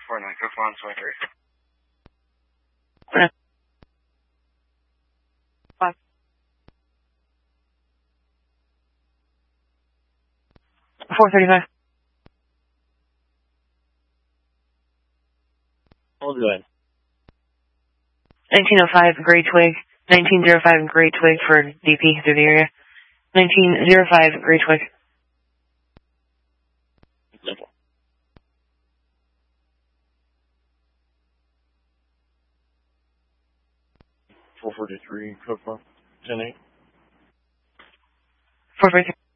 49, code 123. 5. $435. Hold good. 1905 Gray Twig. 1905 Gray Twig for DP through the area. 1905 Gray Twig. Simple. 443, code 4, 10-8. 443.